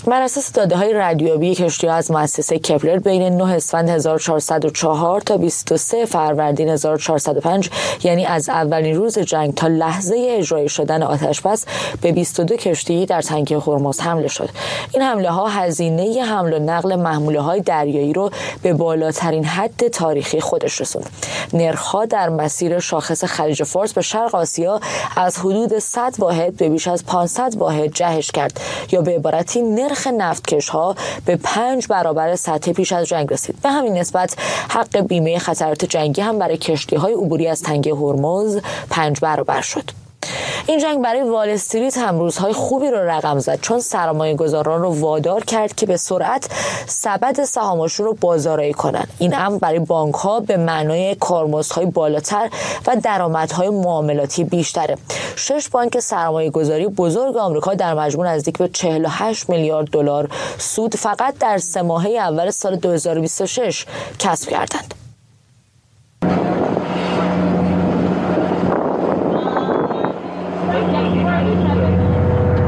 بر اساس داده‌های ردیابی کشتی‌ها از مؤسسه کپلر بین 9 اسفند 1404 تا 23 فروردین 1405 یعنی از اولین روز جنگ تا لحظه اجرای شدن آتش‌بس به 22 کشتی در تنگه هرمز حمله شد. این حمله‌ها هزینه حمل و نقل محموله‌های دریایی رو به بالاترین حد تاریخی خودش رسوند. نرخ‌ها در مسیر شاخص خلیج فارس به شرق آسیا از حدود 100 واحد به بیش از 500 واحد جهش کرد، یا به عبارتی نرخ نفتکش‌ها به 5 برابر سطح پیش از جنگ رسید. به همین نسبت حق بیمه خطرات جنگی هم برای کشتی‌های عبوری از تنگه هرمز 5 برابر شد. این جنگ برای وال استریت هم روزهای خوبی رو رقم زد، چون سرمایه‌گذاران رو وادار کرد که به سرعت سبد سهامشون رو بازاریابی کنن. این امر برای بانک‌ها به معنای کارمزدهای بالاتر و درآمدهای معاملاتی بیشتره. 6 بانک سرمایه‌گذاری بزرگ آمریکا در مجموع نزدیک به 48 میلیارد دلار سود فقط در 3 ماهه اول سال 2026 کسب کردند.